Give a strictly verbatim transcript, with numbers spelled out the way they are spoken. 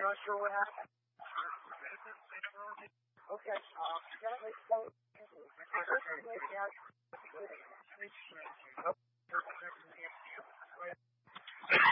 not sure what happened. Okay. Uh, gently slow. Yeah.